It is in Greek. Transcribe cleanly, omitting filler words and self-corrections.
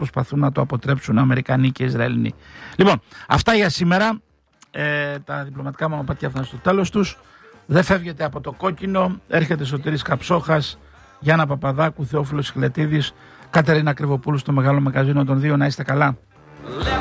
προσπαθούν να το αποτρέψουν Αμερικανοί και Ισραηλινοί. Λοιπόν, αυτά για σήμερα. Τα διπλωματικά μονοπάτια έφταναν στο τέλος τους. Δεν φεύγετε από το κόκκινο. Έρχεται Σωτήρης Καψόχας, Γιάννα Παπαδάκου, Θεόφιλος Χιλετίδης, Κατερίνα Κρυβοπούλου στο Μεγάλο Μαγαζίνο των Δύο. Να είστε καλά.